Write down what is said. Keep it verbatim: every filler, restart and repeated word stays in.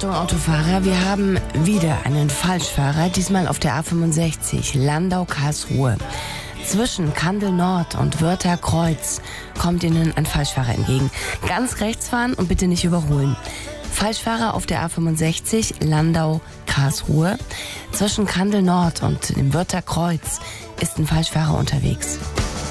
Achtung Autofahrer, wir haben wieder einen Falschfahrer, diesmal auf der A fünfundsechzig, Landau-Karlsruhe. Zwischen Kandel Nord und Wörther Kreuz kommt Ihnen ein Falschfahrer entgegen. Ganz rechts fahren und bitte nicht überholen. Falschfahrer auf der A fünfundsechzig, Landau-Karlsruhe. Zwischen Kandel Nord und dem Wörther Kreuz ist ein Falschfahrer unterwegs.